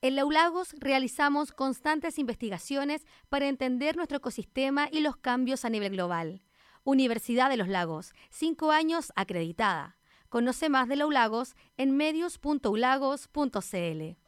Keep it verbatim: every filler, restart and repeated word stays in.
En Laulagos realizamos constantes investigaciones para entender nuestro ecosistema y los cambios a nivel global. Universidad de los Lagos, cinco años acreditada. Conoce más de Laulagos en medios punto ulagos punto c l.